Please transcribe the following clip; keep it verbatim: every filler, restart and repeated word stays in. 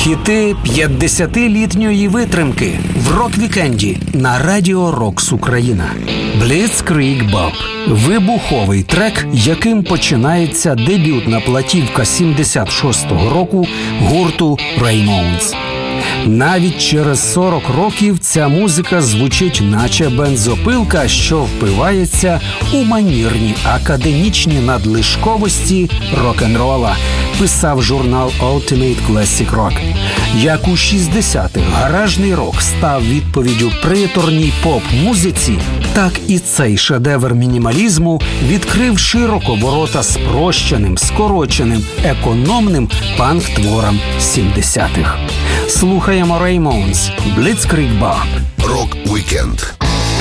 Хіти п'ятдесятилітньої витримки в рок-вікенді на Радіо Рокс Україна. Blitzkrieg Bop – вибуховий трек, яким починається дебютна платівка сімдесят шостого року гурту Ramones. Навіть через сорок років ця музика звучить наче бензопилка, що впивається у манірні академічні надлишковості рок-н-рола, писав журнал Ultimate Classic Rock. Як у шістдесятих гаражний рок став відповіддю приторній поп-музиці, так і цей шедевр мінімалізму відкрив широко ворота спрощеним, скороченим, економним панк-творам сімдесятих. Слухаємо Ramones, Blitzkrieg Bop. Рок-вікенд.